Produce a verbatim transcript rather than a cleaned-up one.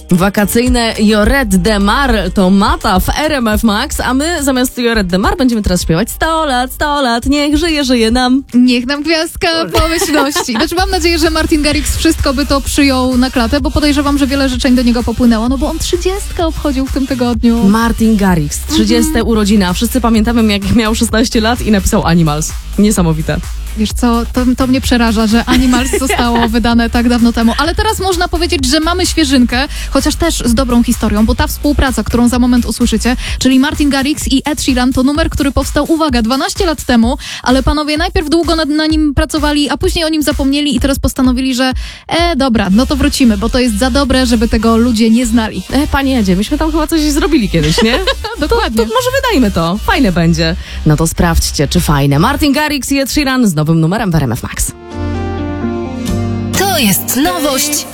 Wakacyjne Lloret de Mar to Mata w R M F Max, a my zamiast Lloret de Mar będziemy teraz śpiewać sto lat, sto lat, niech żyje, żyje nam. Niech nam gwiazdka pomyślności. Znaczy mam nadzieję, że Martin Garrix wszystko by to przyjął na klatę, bo podejrzewam, że wiele życzeń do niego popłynęło, no bo on trzydziestkę obchodził w tym tygodniu. Martin Garrix, trzydzieste mhm. urodziny, a wszyscy pamiętamy, jak miał szesnaście lat i napisał Animals. Niesamowite. Wiesz co, to, to mnie przeraża, że Animals zostało wydane tak dawno temu. Ale teraz można powiedzieć, że mamy świeżynkę, chociaż też z dobrą historią, bo ta współpraca, którą za moment usłyszycie, czyli Martin Garrix i Ed Sheeran, to numer, który powstał, uwaga, dwanaście lat temu, ale panowie najpierw długo na, na nim pracowali, a później o nim zapomnieli i teraz postanowili, że e, dobra, no to wrócimy, bo to jest za dobre, żeby tego ludzie nie znali. E, panie Edzie, myśmy tam chyba coś zrobili kiedyś, nie? Dokładnie. To, to może wydajmy to, fajne będzie. No to sprawdźcie, czy fajne. Martin Garrix i Ed Sheeran z nowym numerem w R M F Max. To jest nowość